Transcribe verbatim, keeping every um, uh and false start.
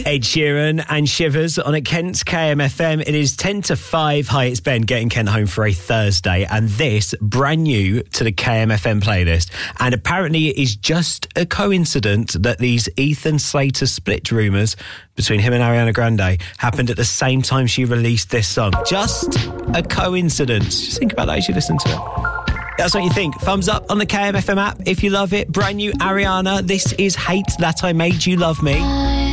Ed Sheeran and Shivers on at Kent's K M F M. It is ten to five. Hi, it's Ben getting Kent home for a Thursday, and this brand new to the K M F M playlist. And apparently it is just a coincidence that these Ethan Slater split rumours between him and Ariana Grande happened at the same time she released this song. Just a coincidence. Just think about that as you listen to it. That's what you think. Thumbs up on the K M F M app if you love it. Brand new Ariana. This is Hate That I Made You Love Me.